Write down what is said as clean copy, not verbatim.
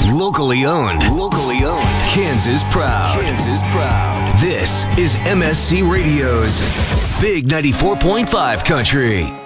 Locally owned. Locally owned. Kansas proud. Kansas proud. This is MSC Radio's Big 94.5 Country.